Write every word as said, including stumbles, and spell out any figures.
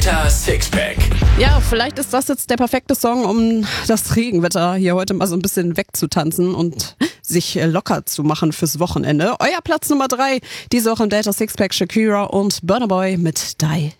Delta Sixpack. Ja, vielleicht ist das jetzt der perfekte Song, um das Regenwetter hier heute mal so ein bisschen wegzutanzen und sich locker zu machen fürs Wochenende. Euer Platz Nummer drei, diese Woche im Delta Sixpack, Shakira und Burna Boy mit Die.